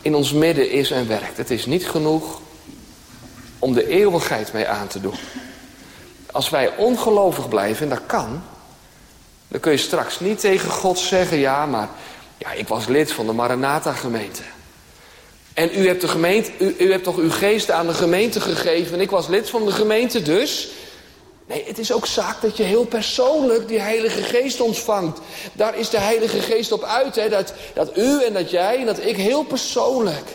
in ons midden is en werkt. Het is niet genoeg om de eeuwigheid mee aan te doen. Als wij ongelovig blijven, en dat kan, dan kun je straks niet tegen God zeggen, ja, ik was lid van de Maranatha gemeente. En u hebt toch uw geest aan de gemeente gegeven en ik was lid van de gemeente dus. Nee, het is ook zaak dat je heel persoonlijk die Heilige Geest ontvangt. Daar is de Heilige Geest op uit, hè, dat u en dat jij en dat ik heel persoonlijk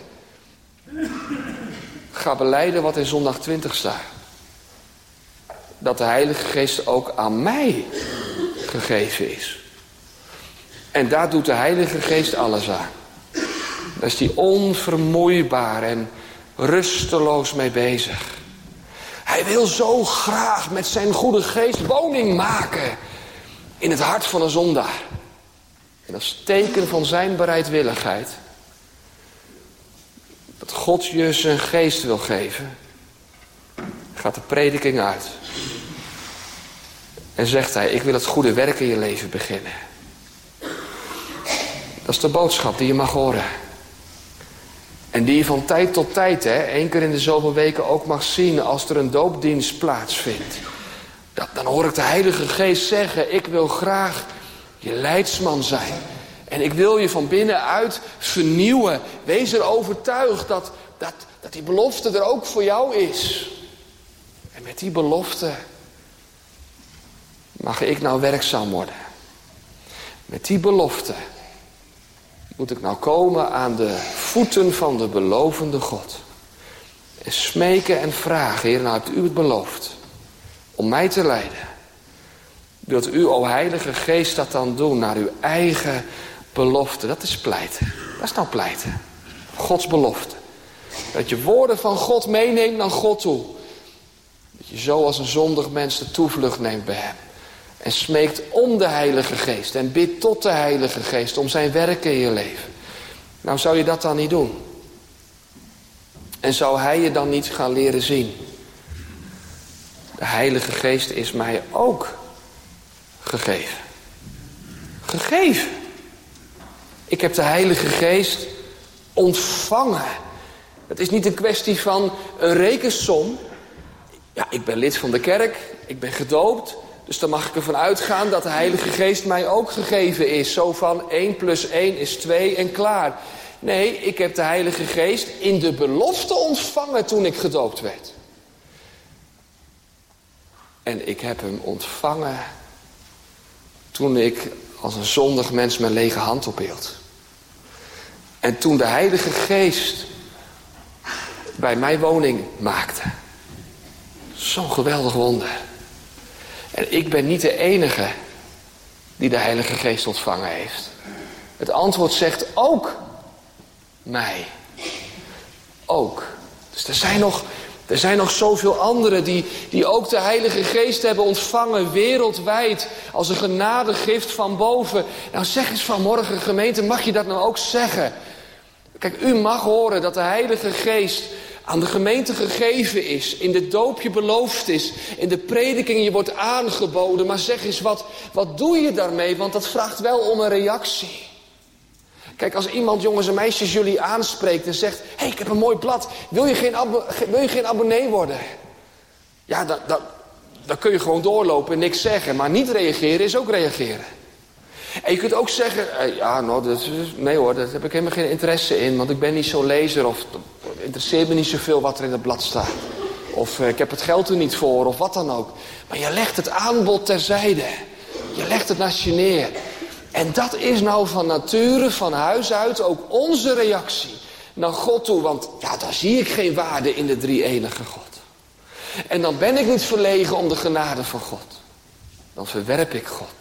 ga belijden wat in zondag 20 staat. Dat de Heilige Geest ook aan mij gegeven is. En daar doet de Heilige Geest alles aan. Daar is die onvermoeibaar en rusteloos mee bezig. Hij wil zo graag met zijn goede geest woning maken in het hart van een zondaar. En als teken van zijn bereidwilligheid, dat God je zijn geest wil geven, gaat de prediking uit. En zegt hij, ik wil het goede werk in je leven beginnen. Dat is de boodschap die je mag horen. En die je van tijd tot tijd, 1 keer in de zoveel weken ook mag zien als er een doopdienst plaatsvindt. Dan hoor ik de Heilige Geest zeggen, ik wil graag je leidsman zijn. En ik wil je van binnenuit vernieuwen. Wees er overtuigd dat die belofte er ook voor jou is. En met die belofte mag ik nou werkzaam worden. Met die belofte moet ik nou komen aan de voeten van de belovende God. En smeken en vragen, Heer, nou hebt u het beloofd om mij te leiden. Wilt u, o Heilige Geest, dat dan doen naar uw eigen belofte? Dat is pleiten. Dat is nou pleiten. Gods belofte. Dat je woorden van God meeneemt naar God toe. Dat je zo als een zondig mens de toevlucht neemt bij hem. En smeekt om de Heilige Geest. En bidt tot de Heilige Geest om zijn werk in je leven. Nou, zou je dat dan niet doen? En zou hij je dan niet gaan leren zien? De Heilige Geest is mij ook gegeven. Gegeven. Ik heb de Heilige Geest ontvangen. Het is niet een kwestie van een rekensom. Ja, ik ben lid van de kerk. Ik ben gedoopt. Dus dan mag ik ervan uitgaan dat de Heilige Geest mij ook gegeven is. Zo van 1 + 1 is 2 en klaar. Nee, ik heb de Heilige Geest in de belofte ontvangen toen ik gedoopt werd. En ik heb hem ontvangen toen ik als een zondig mens mijn lege hand ophield. En toen de Heilige Geest bij mij woning maakte. Zo'n geweldig wonder. En ik ben niet de enige die de Heilige Geest ontvangen heeft. Het antwoord zegt ook mij. Ook. Dus er zijn nog zoveel anderen die ook de Heilige Geest hebben ontvangen wereldwijd als een genadegift van boven. Nou zeg eens vanmorgen, gemeente, mag je dat nou ook zeggen? Kijk, u mag horen dat de Heilige Geest aan de gemeente gegeven is, in de doop je beloofd is, in de prediking je wordt aangeboden. Maar zeg eens, wat doe je daarmee? Want dat vraagt wel om een reactie. Kijk, als iemand, jongens en meisjes, jullie aanspreekt en zegt, hey, ik heb een mooi blad, wil je geen abonnee worden? Ja, dan kun je gewoon doorlopen en niks zeggen. Maar niet reageren is ook reageren. En je kunt ook zeggen, nee hoor, daar heb ik helemaal geen interesse in, want ik ben niet zo'n lezer of het interesseert me niet zoveel wat er in het blad staat. Of ik heb het geld er niet voor, of wat dan ook. Maar je legt het aanbod terzijde. Je legt het naast je neer. En dat is nou van nature, van huis uit, ook onze reactie naar God toe. Want ja, daar zie ik geen waarde in de drie-enige God. En dan ben ik niet verlegen om de genade van God. Dan verwerp ik God.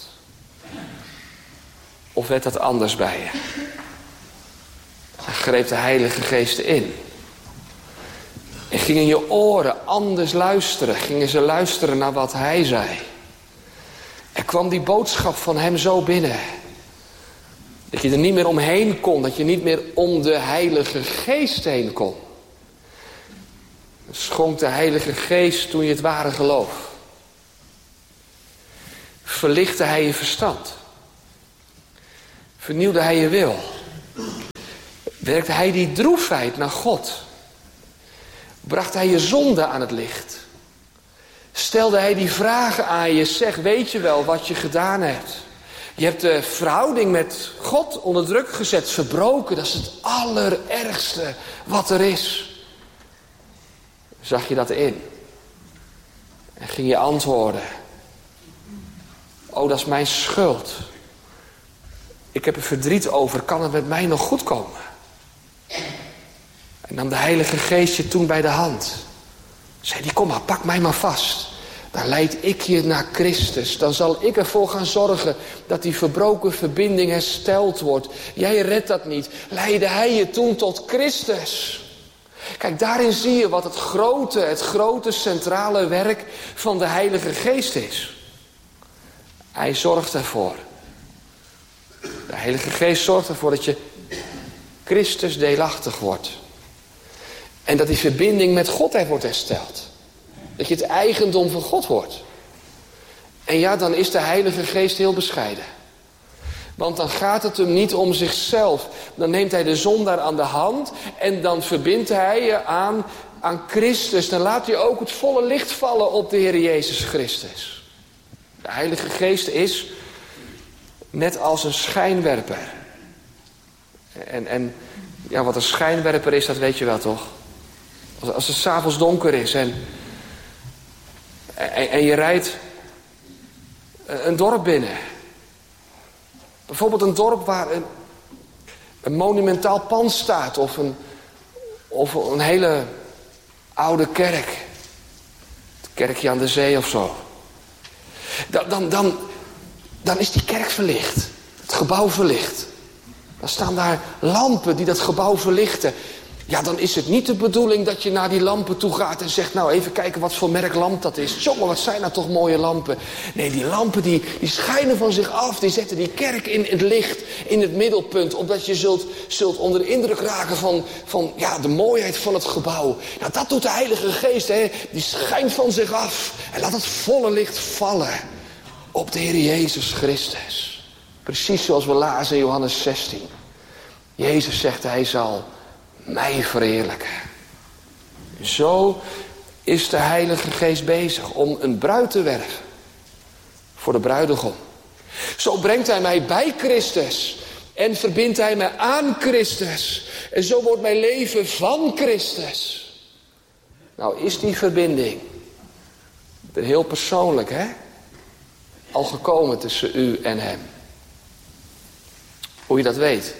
Of werd dat anders bij je? Dan greep de Heilige Geest in. En gingen je oren anders luisteren. Gingen ze luisteren naar wat hij zei. Er kwam die boodschap van hem zo binnen. Dat je er niet meer omheen kon. Dat je niet meer om de Heilige Geest heen kon. Schonk de Heilige Geest toen je het ware geloof. Verlichtte hij je verstand. Vernieuwde hij je wil. werkte hij die droefheid naar God. Bracht hij je zonde aan het licht. Stelde hij die vragen aan je. Zeg, weet je wel wat je gedaan hebt? Je hebt de verhouding met God onder druk gezet, verbroken. Dat is het allerergste wat er is. Zag je dat in? En ging je antwoorden. Oh, dat is mijn schuld. Ik heb er verdriet over. Kan het met mij nog goed komen? En nam de Heilige Geest je toen bij de hand. Zei die, kom maar, pak mij maar vast. Dan leid ik je naar Christus. Dan zal ik ervoor gaan zorgen dat die verbroken verbinding hersteld wordt. Jij redt dat niet. Leidde hij je toen tot Christus. Kijk, daarin zie je wat het grote centrale werk van de Heilige Geest is. Hij zorgt ervoor. De Heilige Geest zorgt ervoor dat je Christus deelachtig wordt. En dat die verbinding met God er wordt hersteld. Dat je het eigendom van God wordt. En ja, dan is de Heilige Geest heel bescheiden. Want dan gaat het hem niet om zichzelf. Dan neemt hij de zondaar aan de hand. En dan verbindt hij je aan Christus. Dan laat hij ook het volle licht vallen op de Heer Jezus Christus. De Heilige Geest is net als een schijnwerper. En ja, wat een schijnwerper is, dat weet je wel toch? Als het 's avonds donker is en je rijdt een dorp binnen. Bijvoorbeeld een dorp waar een monumentaal pand staat. Of een hele oude kerk. Het kerkje aan de zee of zo. Dan is die kerk verlicht. Het gebouw verlicht. Dan staan daar lampen die dat gebouw verlichten. Ja, dan is het niet de bedoeling dat je naar die lampen toe gaat en zegt, nou even kijken wat voor merk lamp dat is. Jongen, wat zijn nou toch mooie lampen. Nee, die lampen die schijnen van zich af. Die zetten die kerk in het licht, in het middelpunt. Opdat je zult onder de indruk raken van de mooiheid van het gebouw. Nou, dat doet de Heilige Geest, hè. Die schijnt van zich af. En laat het volle licht vallen op de Heer Jezus Christus. Precies zoals we lazen in Johannes 16. Jezus zegt, hij zal mij verheerlijken. Zo is de Heilige Geest bezig om een bruid te werven voor de bruidegom. Zo brengt hij mij bij Christus en verbindt hij mij aan Christus. En zo wordt mijn leven van Christus. Nou is die verbinding er heel persoonlijk, hè? Al gekomen tussen u en hem. Hoe je dat weet.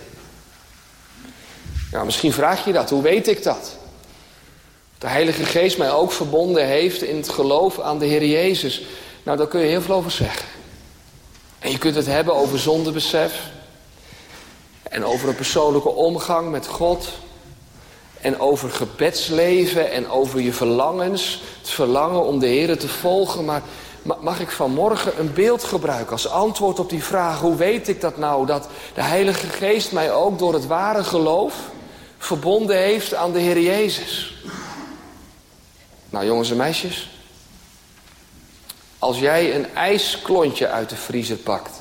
Nou, misschien vraag je dat. Hoe weet ik dat? De Heilige Geest mij ook verbonden heeft in het geloof aan de Heer Jezus. Nou, daar kun je heel veel over zeggen. En je kunt het hebben over zondebesef. En over een persoonlijke omgang met God. En over gebedsleven en over je verlangens. Het verlangen om de Heer te volgen. Maar mag ik vanmorgen een beeld gebruiken als antwoord op die vraag. Hoe weet ik dat nou? Dat de Heilige Geest mij ook door het ware geloof verbonden heeft aan de Heer Jezus. Nou jongens en meisjes. Als jij een ijsklontje uit de vriezer pakt.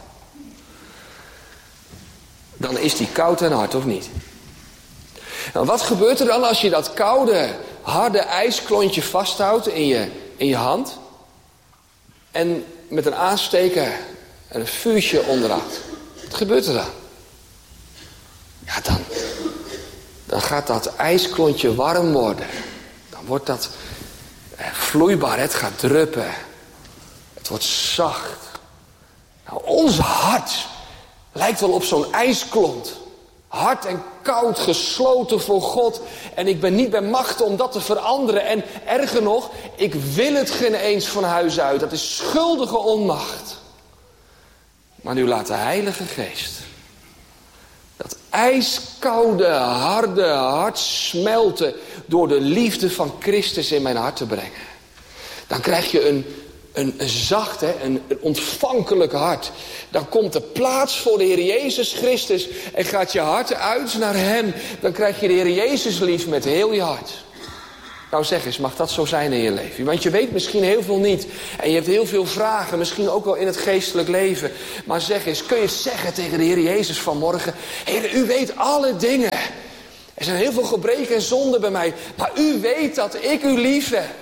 Dan is die koud en hard, of niet? Nou, wat gebeurt er dan als je dat koude, harde ijsklontje vasthoudt in je hand? En met een aansteker en een vuurtje onderhoudt. Wat gebeurt er dan? Ja, dan gaat dat ijsklontje warm worden. Dan wordt dat vloeibaar, het gaat druppen. Het wordt zacht. Nou, ons hart lijkt wel op zo'n ijsklont. Hard en koud, gesloten voor God. En ik ben niet bij machten om dat te veranderen. En erger nog, ik wil het geen eens van huis uit. Dat is schuldige onmacht. Maar nu laat de Heilige Geest dat ijskoude, harde hart smelten door de liefde van Christus in mijn hart te brengen. Dan krijg je een zacht, een ontvankelijk hart. Dan komt er plaats voor de Heer Jezus Christus en gaat je hart uit naar hem. Dan krijg je de Heer Jezus lief met heel je hart. Nou zeg eens, mag dat zo zijn in je leven? Want je weet misschien heel veel niet. En je hebt heel veel vragen, misschien ook wel in het geestelijk leven. Maar zeg eens, kun je het zeggen tegen de Heer Jezus vanmorgen? Heer, u weet alle dingen. Er zijn heel veel gebreken en zonden bij mij. Maar u weet dat ik u lief heb.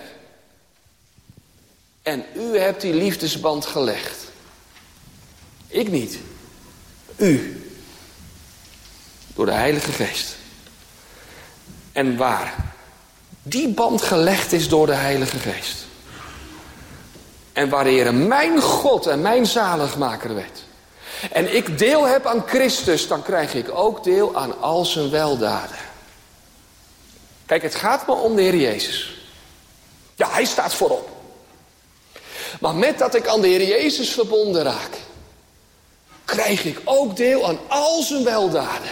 En u hebt die liefdesband gelegd. Ik niet. U. Door de Heilige Geest. En waar die band gelegd is door de Heilige Geest. En waar de Heer mijn God en mijn zaligmaker werd. En ik deel heb aan Christus, dan krijg ik ook deel aan al zijn weldaden. Kijk, het gaat me om de Heer Jezus. Ja, hij staat voorop. Maar met dat ik aan de Heer Jezus verbonden raak, krijg ik ook deel aan al zijn weldaden.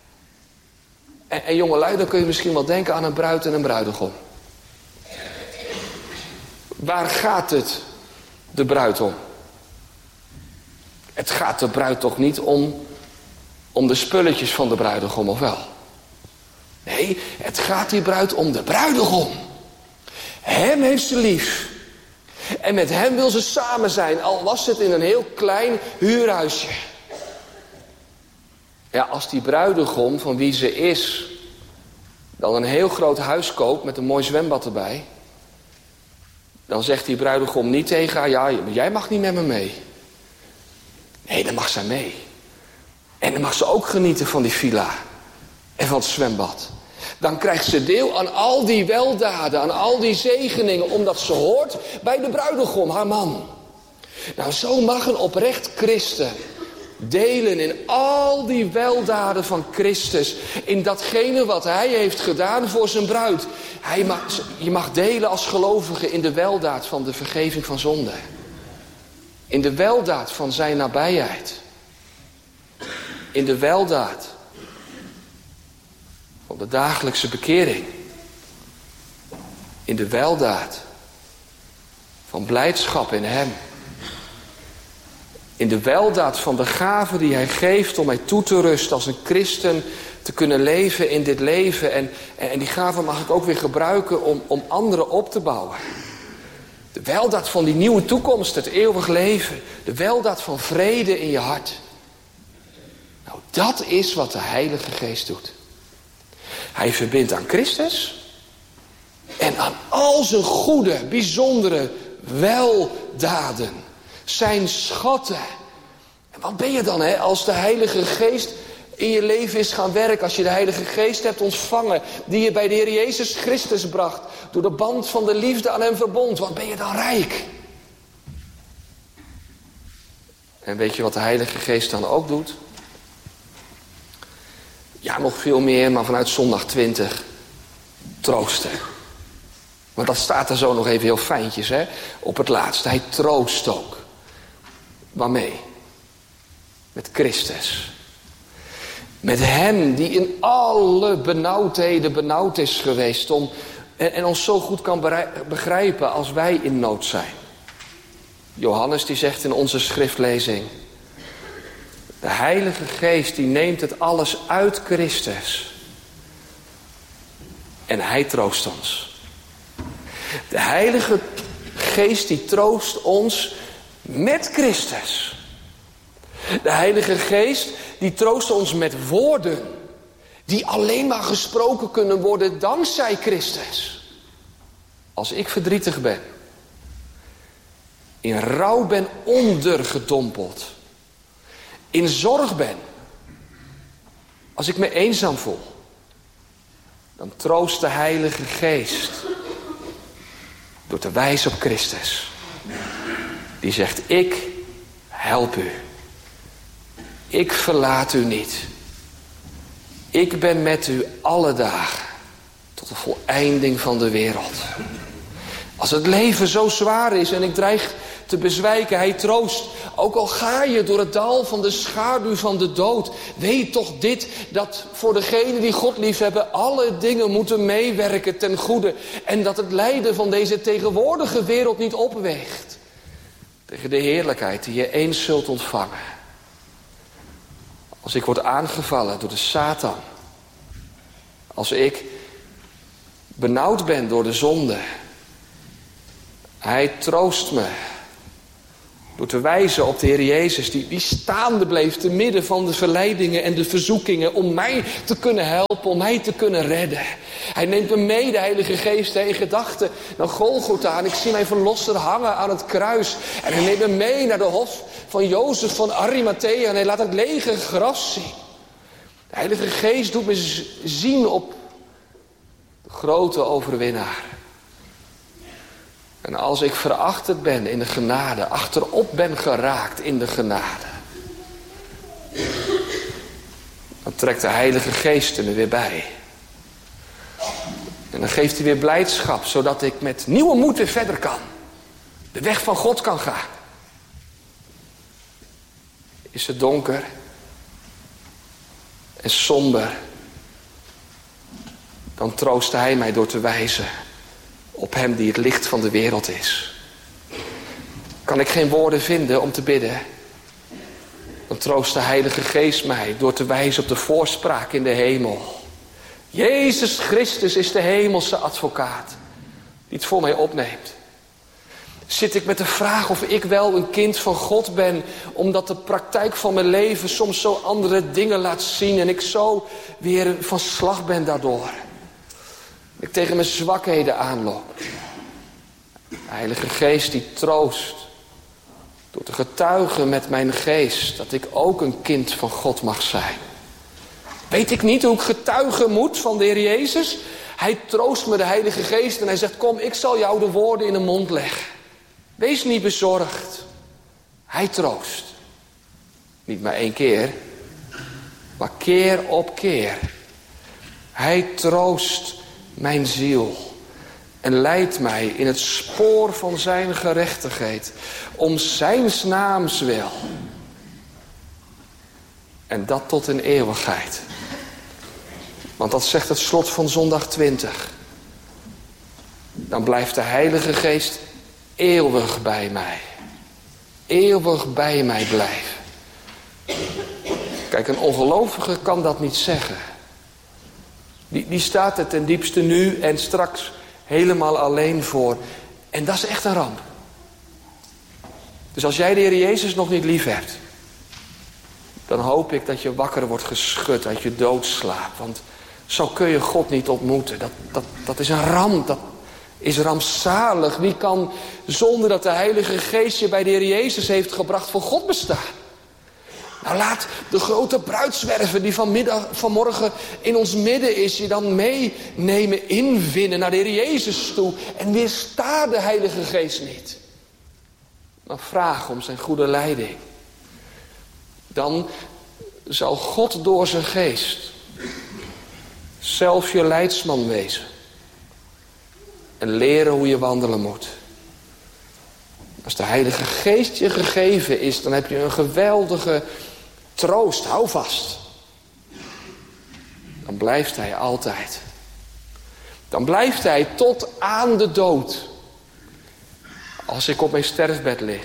En jongelui, dan kun je misschien wel denken aan een bruid en een bruidegom. Waar gaat het de bruid om? Het gaat de bruid toch niet om de spulletjes van de bruidegom, of wel? Nee, het gaat die bruid om de bruidegom. Hem heeft ze lief. En met hem wil ze samen zijn, al was het in een heel klein huurhuisje. Ja, als die bruidegom van wie ze is dan een heel groot huis koopt met een mooi zwembad erbij, dan zegt die bruidegom niet tegen haar, ja, jij mag niet met me mee. Nee, dan mag zij mee. En dan mag ze ook genieten van die villa en van het zwembad. Dan krijgt ze deel aan al die weldaden, aan al die zegeningen, omdat ze hoort bij de bruidegom, haar man. Nou, zo mag een oprecht christen delen in al die weldaden van Christus. In datgene wat hij heeft gedaan voor zijn bruid. Je mag delen als gelovige in de weldaad van de vergeving van zonde. In de weldaad van zijn nabijheid. In de weldaad van de dagelijkse bekering. In de weldaad van blijdschap in hem. In de weldaad van de gave die hij geeft om mij toe te rusten als een christen te kunnen leven in dit leven. En die gave mag ik ook weer gebruiken om anderen op te bouwen. De weldaad van die nieuwe toekomst, het eeuwig leven. De weldaad van vrede in je hart. Nou, dat is wat de Heilige Geest doet. Hij verbindt aan Christus en aan al zijn goede, bijzondere weldaden. Zijn schatten. En wat ben je dan als de Heilige Geest in je leven is gaan werken. Als je de Heilige Geest hebt ontvangen. Die je bij de Heer Jezus Christus bracht. Door de band van de liefde aan hem verbond. Wat ben je dan rijk. En weet je wat de Heilige Geest dan ook doet? Ja, nog veel meer, maar vanuit zondag 20. Troosten. Want dat staat er zo nog even heel fijntjes op het laatste. Hij troost ook. Waarmee? Met Christus. Met hem die in alle benauwdheden benauwd is geweest. En ons zo goed kan begrijpen als wij in nood zijn. Johannes die zegt in onze schriftlezing. De Heilige Geest die neemt het alles uit Christus. En hij troost ons. De Heilige Geest die troost ons met Christus. De Heilige Geest die troost ons met woorden. Die alleen maar gesproken kunnen worden dankzij Christus. Als ik verdrietig ben. In rouw ben ondergedompeld. In zorg ben. Als ik me eenzaam voel. Dan troost de Heilige Geest. Door te wijzen op Christus. Die zegt, ik help u. Ik verlaat u niet. Ik ben met u alle dagen. Tot de voleinding van de wereld. Als het leven zo zwaar is en ik dreig te bezwijken, hij troost. Ook al ga je door het dal van de schaduw van de dood. Weet toch dit, dat voor degenen die God lief hebben, alle dingen moeten meewerken ten goede. En dat het lijden van deze tegenwoordige wereld niet opweegt. Tegen de heerlijkheid die je eens zult ontvangen. Als ik word aangevallen door de Satan. Als ik benauwd ben door de zonde. Hij troost me. Door te wijzen op de Heer Jezus die staande bleef te midden van de verleidingen en de verzoekingen. Om mij te kunnen helpen, om mij te kunnen redden. Hij neemt me mee, de Heilige Geest, in gedachten naar Golgotha. En ik zie mijn verlosser hangen aan het kruis. En hij neemt me mee naar de hof van Jozef van Arimathea. En hij laat het lege gras zien. De Heilige Geest doet me zien op de grote overwinnaar. En als ik verachterd ben in de genade, achterop ben geraakt in de genade, dan trekt de Heilige Geest er me weer bij. En dan geeft hij weer blijdschap, zodat ik met nieuwe moed weer verder kan. De weg van God kan gaan. Is het donker en somber, dan troostte hij mij door te wijzen op hem die het licht van de wereld is. Kan ik geen woorden vinden om te bidden, dan troost de Heilige Geest mij door te wijzen op de voorspraak in de hemel. Jezus Christus is de hemelse advocaat die het voor mij opneemt. Zit ik met de vraag of ik wel een kind van God ben, omdat de praktijk van mijn leven soms zo andere dingen laat zien en ik zo weer van slag ben daardoor. Ik tegen mijn zwakheden aanloop. De Heilige Geest die troost door te getuigen met mijn geest dat ik ook een kind van God mag zijn. Weet ik niet hoe ik getuigen moet van de Heer Jezus? Hij troost me, de Heilige Geest, en hij zegt: kom, ik zal jou de woorden in de mond leggen. Wees niet bezorgd. Hij troost. Niet maar 1 keer, maar keer op keer. Hij troost mijn ziel en leidt mij in het spoor van zijn gerechtigheid, om zijns naams wil. En dat tot in eeuwigheid. Want dat zegt het slot van zondag 20. Dan blijft de Heilige Geest eeuwig bij mij. Eeuwig bij mij blijven. Kijk, een ongelovige kan dat niet zeggen. Die staat er ten diepste nu en straks helemaal alleen voor. En dat is echt een ramp. Dus als jij de Heer Jezus nog niet lief hebt, dan hoop ik dat je wakker wordt geschud uit je doodslaap. Want zo kun je God niet ontmoeten. Dat is een ramp. Dat is rampzalig. Wie kan zonder dat de Heilige Geest je bij de Heer Jezus heeft gebracht voor God bestaan? Nou, laat de grote bruidswerver die vanmorgen in ons midden is, je dan meenemen, inwinnen naar de Heer Jezus toe. En weersta de Heilige Geest niet. Maar vraag om zijn goede leiding. Dan zal God door zijn geest zelf je leidsman wezen. En leren hoe je wandelen moet. Als de Heilige Geest je gegeven is, dan heb je een geweldige troost. Hou vast. Dan blijft hij altijd. Dan blijft hij tot aan de dood. Als ik op mijn sterfbed lig.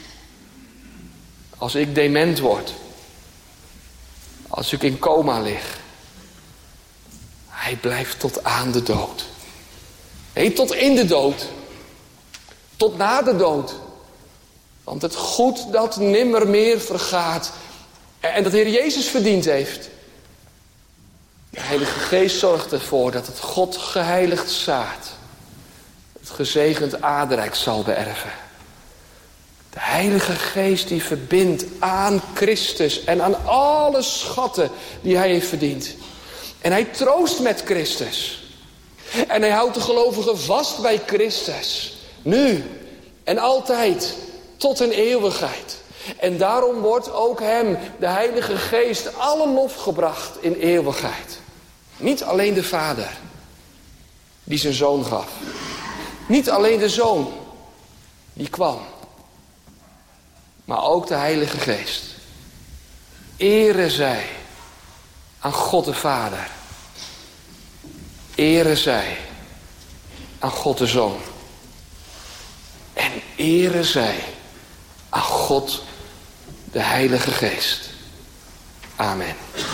Als ik dement word. Als ik in coma lig. Hij blijft tot aan de dood. Nee, tot in de dood. Tot na de dood. Want het goed dat nimmer meer vergaat. En dat de Heer Jezus verdiend heeft. De Heilige Geest zorgt ervoor dat het God geheiligd zaad het gezegend aardrijk zal beërven. De Heilige Geest die verbindt aan Christus en aan alle schatten die hij heeft verdiend. En hij troost met Christus. En hij houdt de gelovigen vast bij Christus. Nu en altijd tot in eeuwigheid. En daarom wordt ook hem, de Heilige Geest, alle lof gebracht in eeuwigheid. Niet alleen de Vader die zijn Zoon gaf. Niet alleen de Zoon die kwam. Maar ook de Heilige Geest. Ere zij aan God de Vader. Ere zij aan God de Zoon. En ere zij aan God de Heilige Geest. Amen.